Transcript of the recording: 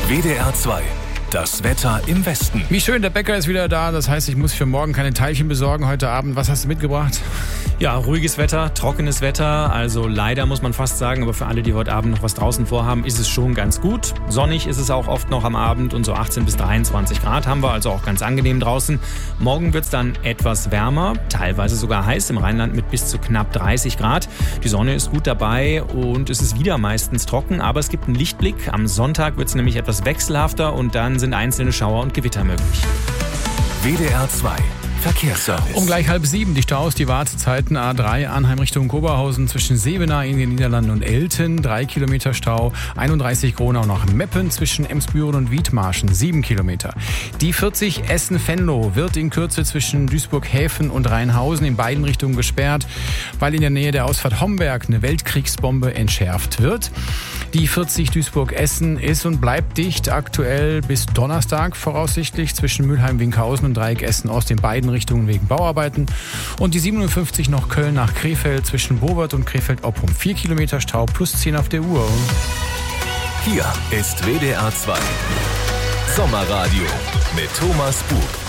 WDR 2. Das Wetter im Westen. Wie schön, der Bäcker ist wieder da. Das heißt, ich muss für morgen keine Teilchen besorgen heute Abend. Was hast du mitgebracht? Ja, ruhiges Wetter, trockenes Wetter. Also leider muss man fast sagen, aber für alle, die heute Abend noch was draußen vorhaben, ist es schon ganz gut. Sonnig ist es auch oft noch am Abend und so 18 bis 23 Grad haben wir, also auch ganz angenehm draußen. Morgen wird es dann etwas wärmer, teilweise sogar heiß im Rheinland mit bis zu knapp 30 Grad. Die Sonne ist gut dabei und es ist wieder meistens trocken, aber es gibt einen Lichtblick. Am Sonntag wird es nämlich etwas wechselhafter und dann sind einzelne Schauer und Gewitter möglich. WDR 2. Verkehrsservice. Um gleich 6:30 die Staus, die Wartezeiten A3 Arnheim Richtung Koberhausen zwischen Sevenaar in den Niederlanden und Elten, 3 Kilometer Stau, 31 Gronau nach Meppen zwischen Emsbüren und Wiedmarschen, 7 Kilometer. Die 40 Essen-Venlo wird in Kürze zwischen Duisburg-Häfen und Rheinhausen in beiden Richtungen gesperrt, weil in der Nähe der Ausfahrt Homberg eine Weltkriegsbombe entschärft wird. Die 40 Duisburg-Essen ist und bleibt dicht, aktuell bis Donnerstag voraussichtlich zwischen Mülheim-Winkhausen und Dreieck Essen-Ost in beiden Richtungen wegen Bauarbeiten. Und die 57 noch Köln nach Krefeld zwischen Bowert und Krefeld-Oppum. 4 Kilometer Stau plus 10 auf der Uhr. Hier ist WDR 2. Sommerradio mit Thomas Bug.